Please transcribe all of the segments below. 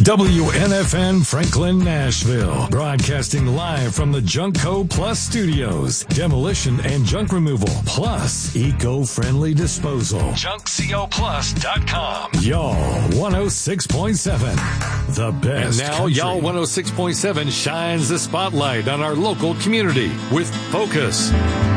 WNFN Franklin, Nashville. Broadcasting live from the Junkco Plus studios. Demolition and junk removal, plus eco-friendly disposal. JunkCoPlus.com. Y'all 106.7. The best. And now, country. Y'all 106.7 shines the spotlight on our local community with Focus,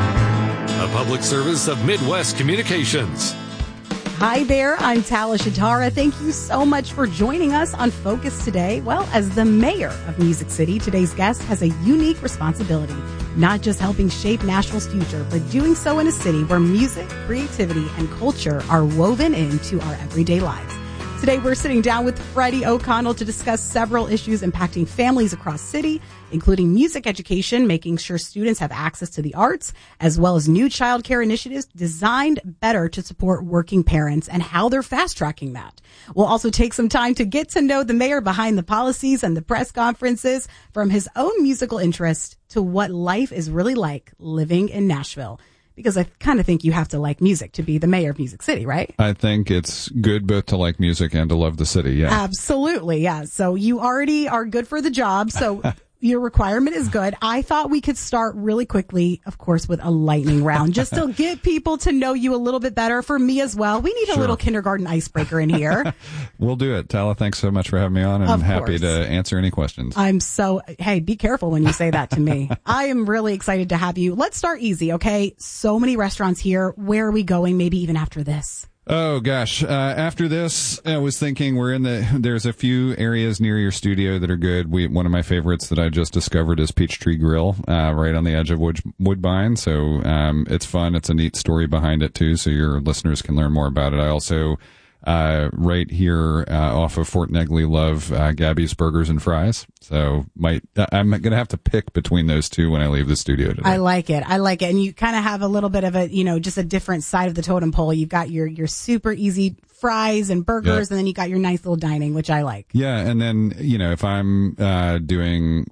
a public service of Midwest Communications. Hi there, I'm Tala Shatara. Thank you so much for joining us on Focus today. Well, as the mayor of Music City, today's guest has a unique responsibility, not just helping shape Nashville's future, but doing so in a city where music, creativity, and culture are woven into our everyday lives. Today, we're sitting down with Freddie O'Connell to discuss several issues impacting families across city, including music education, making sure students have access to the arts, as well as new child care initiatives designed better to support working parents and how they're fast-tracking that. We'll also take some time to get to know the mayor behind the policies and the press conferences, from his own musical interest to what life is really like living in Nashville. Because I kind of think you have to like music to be the mayor of Music City, right? I think it's good both to like music and to love the city, yeah. Absolutely, yeah. So you already are good for the job, so your requirement is good. I thought we could start really quickly, of course, with a lightning round, just to get people to know you a little bit better. For me as well. We need a little kindergarten icebreaker in here. We'll do it. Tala, thanks so much for having me on, and I'm happy to answer any questions. Hey, be careful when you say that to me. I am really excited to have you. Let's start easy, okay? So many restaurants here. Where are we going, maybe even after this? Oh gosh. After this, I was thinking there's a few areas near your studio that are good. One of my favorites that I just discovered is Peachtree Grill, right on the edge of Woodbine. So, it's fun. It's a neat story behind it too, so your listeners can learn more about it. I also, right here, off of Fort Negley, love, Gabby's Burgers and Fries. So I'm going to have to pick between those two when I leave the studio today. I like it. And you kind of have a little bit of a, just a different side of the totem pole. You've got your super easy fries and burgers, and then you got your nice little dining, which I like. Yeah. And then, if I'm, doing,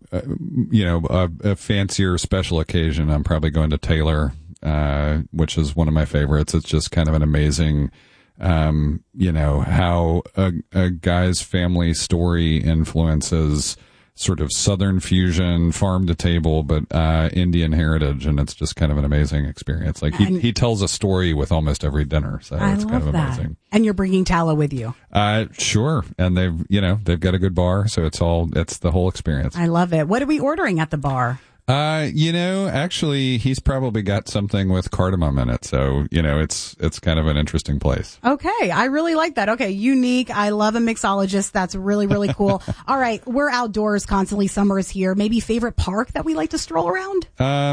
a fancier special occasion, I'm probably going to Taylor, which is one of my favorites. It's just kind of an amazing, how a guy's family story influences sort of Southern fusion, farm to table, but Indian heritage, and it's just kind of an amazing experience. Like he tells a story with almost every dinner, so it's kind of amazing. And you're bringing Tala with you. Sure. And they've got a good bar, so it's the whole experience. I love it. What are we ordering at the bar? Actually, he's probably got something with cardamom in it. So, it's kind of an interesting place. Okay. I really like that. Okay. Unique. I love a mixologist. That's really, really cool. All right. We're outdoors constantly. Summer is here. Maybe favorite park that we like to stroll around?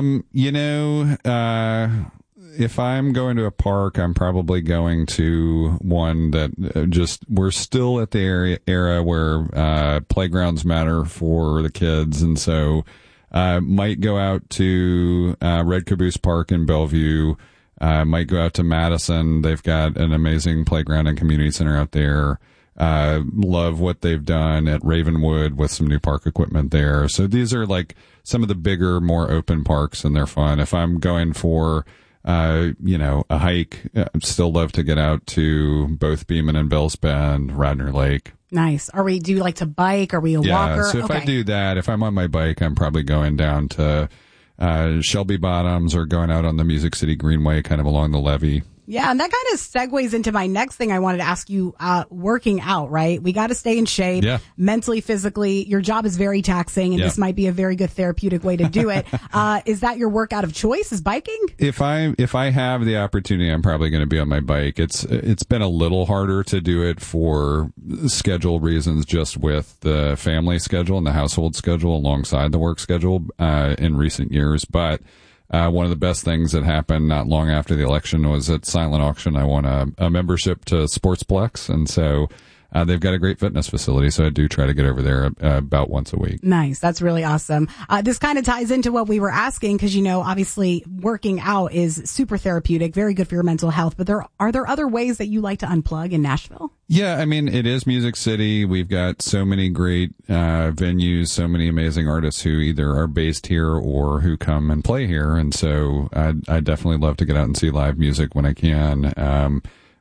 If I'm going to a park, I'm probably going to one that we're still at the era where, playgrounds matter for the kids. And so, might go out to Red Caboose Park in Bellevue. Might go out to Madison. They've got an amazing playground and community center out there. Love what they've done at Ravenwood with some new park equipment there. So these are like some of the bigger, more open parks, and they're fun. If I'm going for a hike, still love to get out to both Beeman and Bell's Bend, Radnor Lake. Nice. Do you like to bike? Are we a walker? So if I do that, if I'm on my bike, I'm probably going down to Shelby Bottoms or going out on the Music City Greenway, kind of along the levee. Yeah, and that kind of segues into my next thing I wanted to ask you, working out, right? We got to stay in shape, mentally, physically. Your job is very taxing, and this might be a very good therapeutic way to do it. Is that your workout of choice, is biking? If I have the opportunity, I'm probably going to be on my bike. It's been a little harder to do it for schedule reasons, just with the family schedule and the household schedule alongside the work schedule, in recent years. But one of the best things that happened not long after the election was at silent auction. I won a membership to Sportsplex, and so they've got a great fitness facility, so I do try to get over there about once a week. Nice. That's really awesome. This kind of ties into what we were asking, because, obviously working out is super therapeutic, very good for your mental health, but are there other ways that you like to unplug in Nashville? Yeah, I mean, it is Music City. We've got so many great venues, so many amazing artists who either are based here or who come and play here. And so I definitely love to get out and see live music when I can.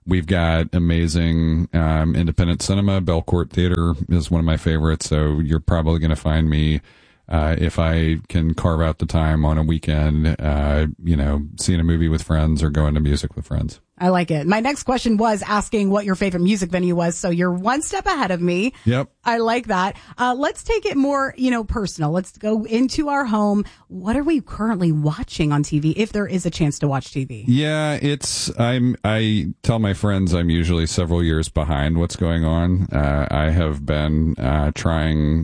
We've got amazing independent cinema. Belcourt Theater is one of my favorites, so you're probably going to find me if I can carve out the time on a weekend, seeing a movie with friends or going to music with friends. I like it. My next question was asking what your favorite music venue was, so you're one step ahead of me. Yep. I like that. Let's take it more, personal. Let's go into our home. What are we currently watching on TV, if there is a chance to watch TV? Yeah, I tell my friends I'm usually several years behind what's going on. I have been trying,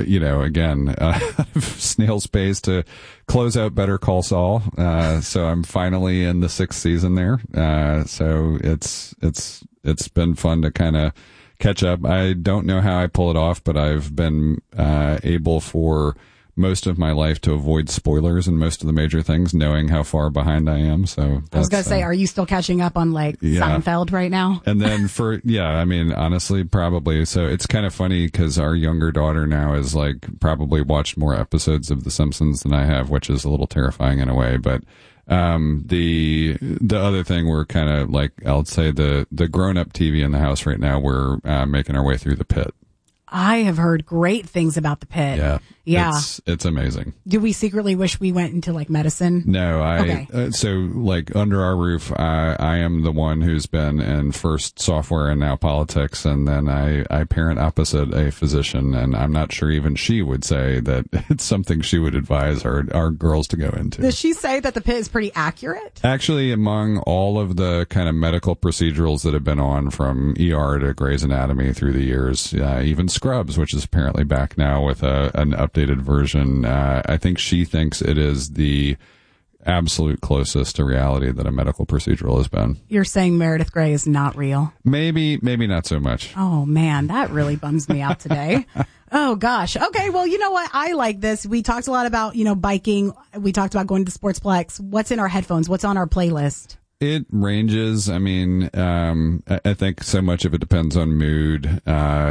snail's pace to close out Better Call Saul. So I'm finally in the 6th season there. So it's been fun to kind of catch up. I don't know how I pull it off, but I've been able for most of my life to avoid spoilers in most of the major things, knowing how far behind I am. So I was going to say, are you still catching up on Seinfeld right now? And then honestly, probably. So it's kind of funny because our younger daughter now is probably watched more episodes of The Simpsons than I have, which is a little terrifying in a way. But the other thing, we're kind of I'll say the grown up TV in the house right now, we're making our way through The Pitt. I have heard great things about The Pitt. Yeah. It's amazing. Do we secretly wish we went into medicine? No, Okay. So under our roof, I am the one who's been in first software and now politics. And then I parent opposite a physician, and I'm not sure even she would say that it's something she would advise our girls to go into. Does she say that The Pitt is pretty accurate? Actually, among all of the kind of medical procedurals that have been on, from ER to Grey's Anatomy through the years, even Scrubs, which is apparently back now with an updated version, I think she thinks it is the absolute closest to reality that a medical procedural has been. You're saying Meredith Grey is not real? Maybe not so much. Oh man, that really bums me out today. Oh gosh. Okay. Well, you know what? I like this. We talked a lot about, biking. We talked about going to the Sportsplex. What's in our headphones? What's on our playlist? It ranges. I mean, I think so much of it depends on mood.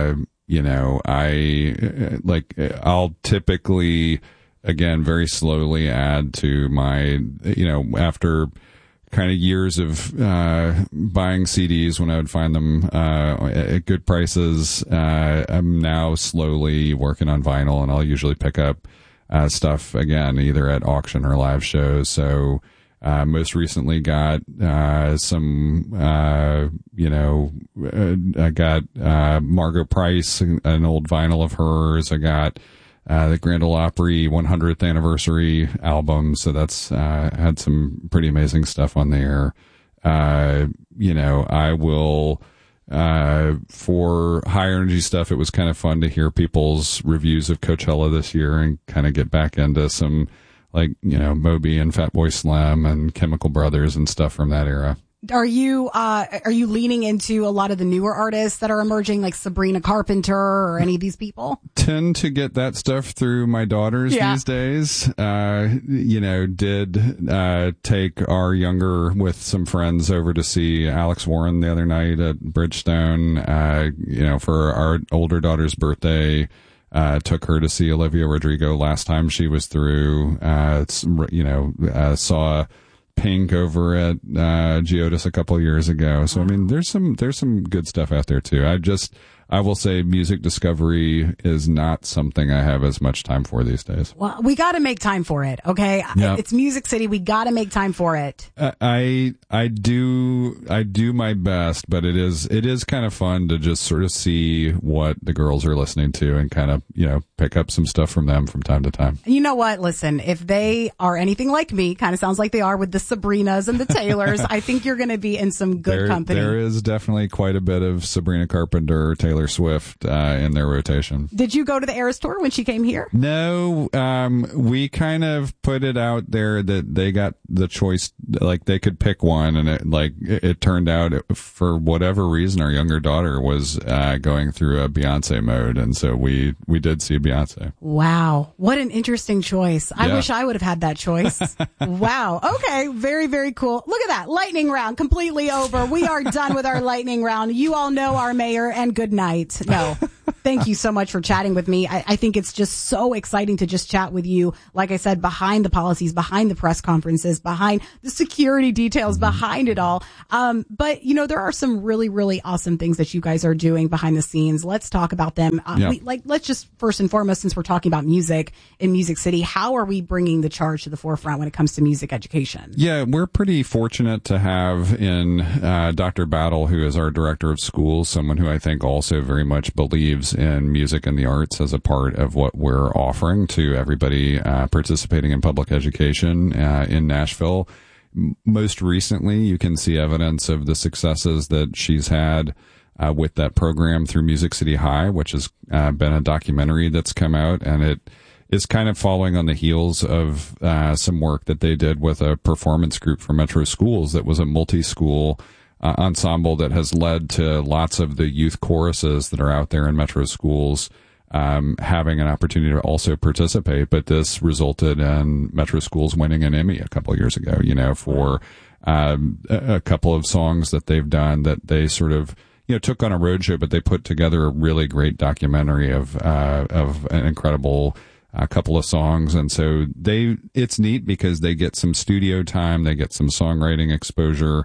I'll typically, again, very slowly add to my, after kind of years of buying CDs when I would find them at good prices, I'm now slowly working on vinyl, and I'll usually pick up stuff, again, either at auction or live shows. So most recently got some, I got Margot Price, an old vinyl of hers. I got the Grand Ole Opry 100th anniversary album. So that's had some pretty amazing stuff on there. I will, for higher energy stuff, it was kind of fun to hear people's reviews of Coachella this year and kind of get back into some Moby and Fatboy Slim and Chemical Brothers and stuff from that era. Are you leaning into a lot of the newer artists that are emerging, like Sabrina Carpenter or any of these people? Tend to get that stuff through my daughters these days. Did take our younger with some friends over to see Alex Warren the other night at Bridgestone. For our older daughter's birthday. Took her to see Olivia Rodrigo last time she was through. Saw Pink over at Geodis a couple years ago. So I mean, there's some good stuff out there too. I will say music discovery is not something I have as much time for these days. Well, we got to make time for it, okay? Yep. It's Music City. We got to make time for it. I do my best, but it is kind of fun to just sort of see what the girls are listening to and kind of, pick up some stuff from them from time to time. You know what? Listen, if they are anything like me, kind of sounds like they are with the Sabrinas and the Taylors, I think you're going to be in some good company. There is definitely quite a bit of Sabrina Carpenter, Taylor Swift in their rotation. Did you go to the Eras Tour when she came here? No, we kind of put it out there that they got the choice, they could pick one, and it turned out, for whatever reason, our younger daughter was going through a Beyonce mode, and so we did see Beyonce. Wow, what an interesting choice. I wish I would have had that choice. Wow. Okay, very, very cool. Look at that. Lightning round completely over. We are done with our lightning round. You all know our mayor, and good night. No. thank you so much for chatting with me. I think it's just so exciting to just chat with you. Like I said, behind the policies, behind the press conferences, behind the security details, behind it all. But there are some really, really awesome things that you guys are doing behind the scenes. Let's talk about them. Let's just first and foremost, since we're talking about music in Music City, how are we bringing the charge to the forefront when it comes to music education? Yeah, we're pretty fortunate to have in Dr. Battle, who is our director of schools, someone who I think also very much believes in music and the arts as a part of what we're offering to everybody participating in public education in Nashville. Most recently, you can see evidence of the successes that she's had with that program through Music City High, which has been a documentary that's come out, and it is kind of following on the heels of some work that they did with a performance group for Metro Schools that was a multi-school ensemble that has led to lots of the youth choruses that are out there in Metro Schools having an opportunity to also participate. But this resulted in Metro Schools winning an Emmy a couple of years ago, for a couple of songs that they've done that they sort of took on a roadshow, but they put together a really great documentary of an incredible couple of songs. And so it's neat because they get some studio time, they get some songwriting exposure.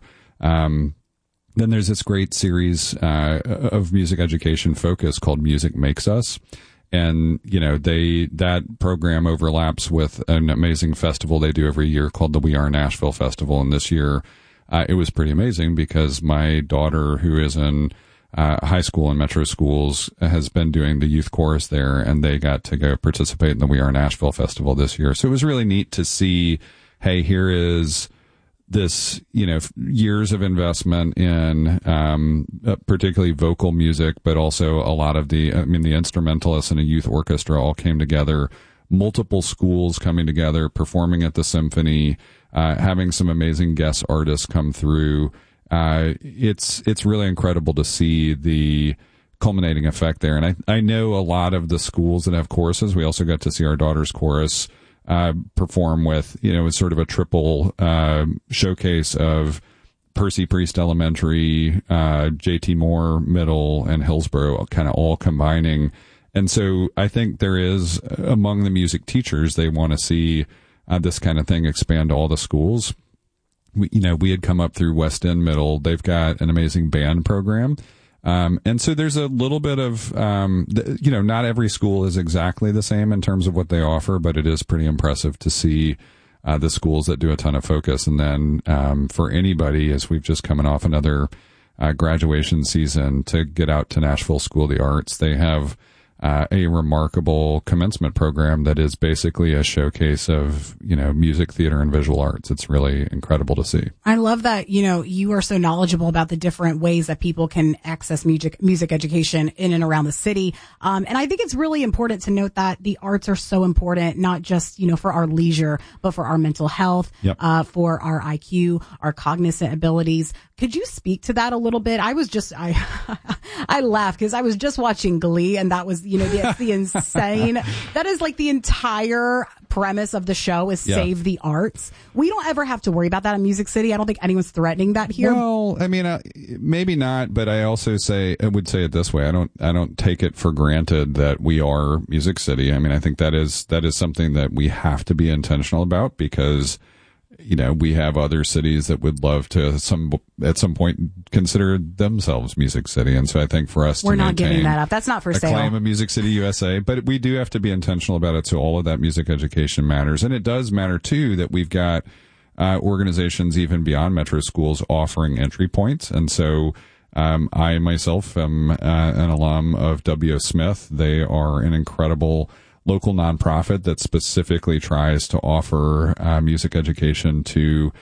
Then there's this great series of music education focus called Music Makes Us. And, that program overlaps with an amazing festival they do every year called the We Are Nashville Festival. And this year, it was pretty amazing because my daughter, who is in high school and Metro Schools, has been doing the youth chorus there, and they got to go participate in the We Are Nashville Festival this year. So it was really neat to see, hey, here is this, years of investment in particularly vocal music, but also a lot of the instrumentalists and a youth orchestra all came together, multiple schools coming together, performing at the symphony, having some amazing guest artists come through. It's really incredible to see the culminating effect there. And I know a lot of the schools that have choruses. We also got to see our daughter's chorus perform with, it's sort of a triple showcase of Percy Priest Elementary, J.T. Moore Middle, and Hillsborough kind of all combining. And so I think there is, among the music teachers, they want to see this kind of thing expand to all the schools. We had come up through West End Middle. They've got an amazing band program. And so there's a little bit of, not every school is exactly the same in terms of what they offer, but it is pretty impressive to see the schools that do a ton of focus. And then for anybody, as we've just coming off another graduation season, to get out to Nashville School of the Arts, they have a remarkable commencement program that is basically a showcase of, music, theater, and visual arts. It's really incredible to see. I love that, you are so knowledgeable about the different ways that people can access music education in and around the city. And I think it's really important to note that the arts are so important, not just, for our leisure, but for our mental health, for our IQ, our cognizant abilities. Could you speak to that a little bit? I laugh because I was just watching Glee, and that was, the insane, that is like the entire premise of the show is save the arts. We don't ever have to worry about that in Music City. I don't think anyone's threatening that here. Well, maybe not, but I also I would say it this way. I don't take it for granted that we are Music City. I think that is something that we have to be intentional about, because we have other cities that would love to at some point consider themselves Music City. And so I think for us, we're not giving that up. That's not for sale. Claim of Music City USA, but we do have to be intentional about it. So all of that music education matters. And it does matter too that we've got organizations even beyond Metro Schools offering entry points. And so I myself am an alum of W.O. Smith. They are an incredible local nonprofit that specifically tries to offer music education to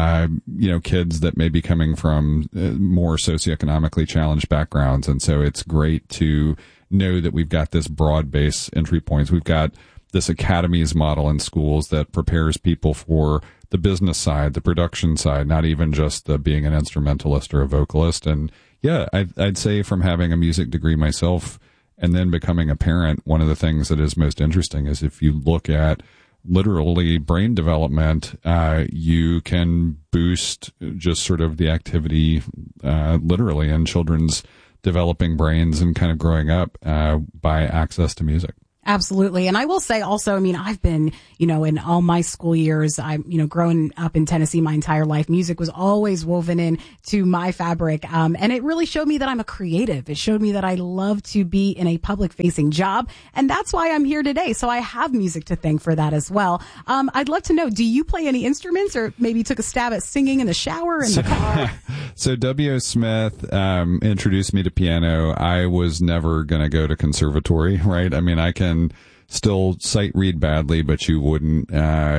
kids that may be coming from more socioeconomically challenged backgrounds. And so it's great to know that we've got this broad base entry points. We've got this academies model in schools that prepares people for the business side, the production side, not even just the being an instrumentalist or a vocalist. And I'd say from having a music degree myself and then becoming a parent, one of the things that is most interesting is if you look at literally brain development, you can boost just sort of the activity literally in children's developing brains and kind of growing up by access to music. Absolutely. And I will say also, I mean, I've been, in all my school years, growing up in Tennessee my entire life, music was always woven in to my fabric. And it really showed me that I'm a creative. It showed me that I love to be in a public facing job. And that's why I'm here today. So I have music to thank for that as well. I'd love to know, do you play any instruments or maybe took a stab at singing in the shower, in the car? So W.O. Smith introduced me to piano. I was never going to go to conservatory, right? I mean, I can still sight read badly, but you wouldn't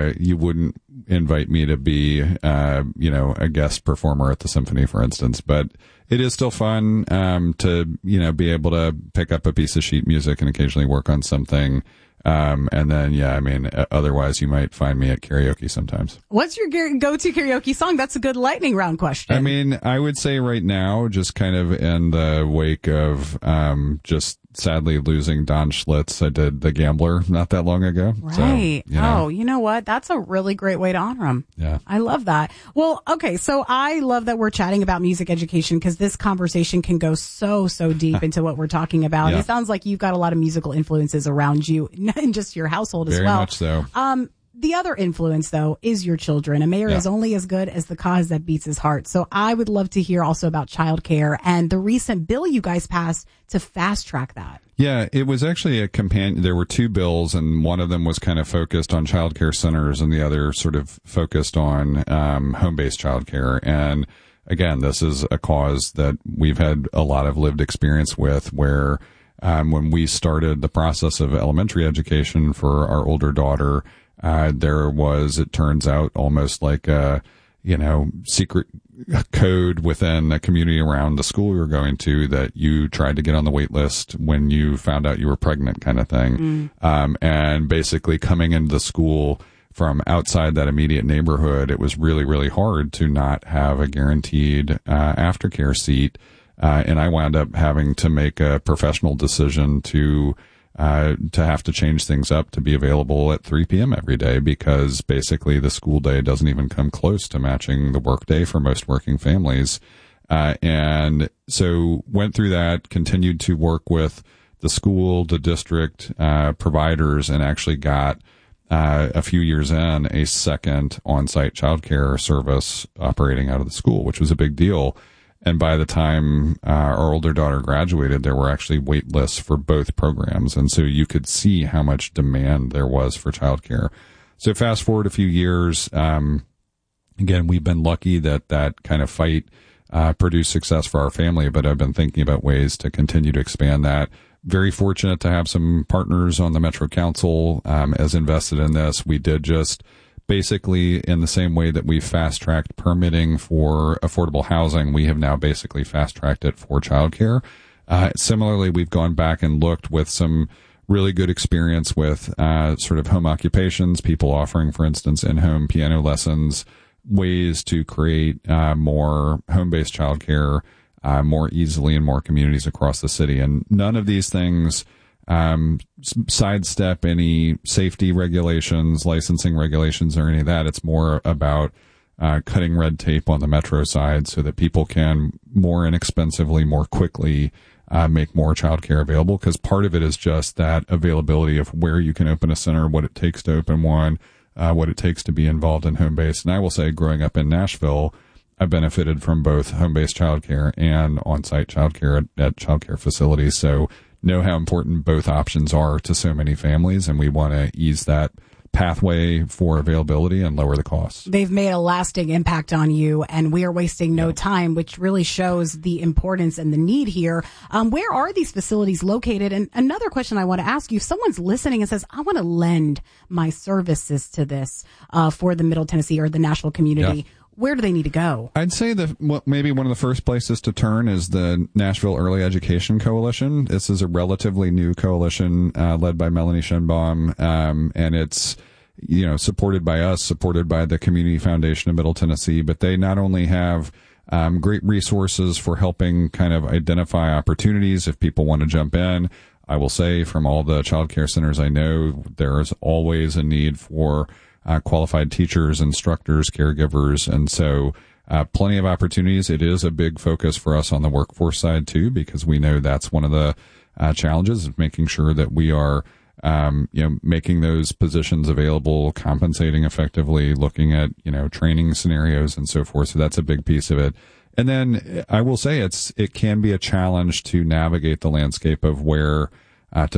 invite me to be, a guest performer at the symphony, for instance. But it is still fun, to, be able to pick up a piece of sheet music and occasionally work on something. And then, otherwise you might find me at karaoke sometimes. What's your go-to karaoke song? That's a good lightning round question. I mean, I would say right now, just kind of in the wake of, just sadly losing Don Schlitz, I did The Gambler not that long ago. Right. So, Oh, you know what? That's a really great way to honor him. Yeah. I love that. Well, okay. So I love that we're chatting about music education because this conversation can go so deep into what we're talking about. Yeah. It sounds like you've got a lot of musical influences around you and just your household as well. Very much so. The other influence, though, is your children. A mayor is only as good as the cause that beats his heart. So I would love to hear also about childcare and the recent bill you guys passed to fast track that. Yeah, it was actually a companion. There were two bills, and one of them was kind of focused on childcare centers, and the other sort of focused on home-based childcare. And again, this is a cause that we've had a lot of lived experience with, where when we started the process of elementary education for our older daughter, there was, it turns out, almost like a, secret code within a community around the school we were going to that you tried to get on the wait list when you found out you were pregnant, kind of thing. And basically coming into the school from outside that immediate neighborhood, it was really, really hard to not have a guaranteed aftercare seat. And I wound up having to make a professional decision to have to change things up to be available at 3 p.m. every day, because basically the school day doesn't even come close to matching the work day for most working families. And so went through that, continued to work with the school, the district, providers, and actually got, a few years in, a second on-site childcare service operating out of the school, which was a big deal. And by the time our older daughter graduated, there were actually wait lists for both programs. And so you could see how much demand there was for childcare. So fast forward a few years, again, we've been lucky that kind of fight produced success for our family, but I've been thinking about ways to continue to expand that. Very fortunate to have some partners on the Metro Council as invested in this. We did just basically, in the same way that we fast-tracked permitting for affordable housing, we have now basically fast-tracked it for childcare. Similarly, we've gone back and looked with some really good experience with sort of home occupations, people offering, for instance, in-home piano lessons, ways to create more home-based childcare more easily in more communities across the city. And none of these things sidestep any safety regulations, licensing regulations, or any of that. It's more about cutting red tape on the Metro side so that people can more inexpensively, more quickly make more childcare available. Because part of it is just that availability of where you can open a center, what it takes to open one, what it takes to be involved in home-based. And I will say, growing up in Nashville, I've benefited from both home-based childcare and on-site childcare at childcare facilities. So know how important both options are to so many families, and we want to ease that pathway for availability and lower the costs. They've made a lasting impact on you, and we are wasting no time, which really shows the importance and the need here. Where are these facilities located? And another question I want to ask you, if someone's listening and says, I want to lend my services to this for the Middle Tennessee or the Nashville community, where do they need to go? I'd say maybe one of the first places to turn is the Nashville Early Education Coalition. This is a relatively new coalition led by Melanie Schenbaum, and it's supported by us, supported by the Community Foundation of Middle Tennessee. But they not only have great resources for helping kind of identify opportunities if people want to jump in. I will say, from all the child care centers I know, there is always a need for qualified teachers, instructors, caregivers. And so plenty of opportunities. It is a big focus for us on the workforce side too, because we know that's one of the challenges is making sure that we are making those positions available, compensating effectively, looking at, training scenarios and so forth. So that's a big piece of it. And then I will say it can be a challenge to navigate the landscape of where to